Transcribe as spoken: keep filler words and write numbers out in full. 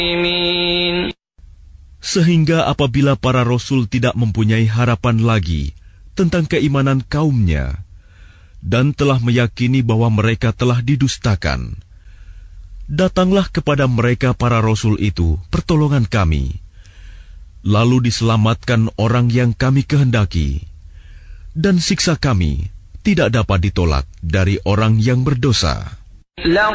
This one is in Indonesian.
Sehingga apabila para rasul tidak mempunyai harapan lagi tentang keimanan kaumnya dan telah meyakini bahwa mereka telah didustakan, datanglah kepada mereka para rasul itu pertolongan kami, lalu diselamatkan orang yang kami kehendaki, dan siksa kami tidak dapat ditolak dari orang yang berdosa.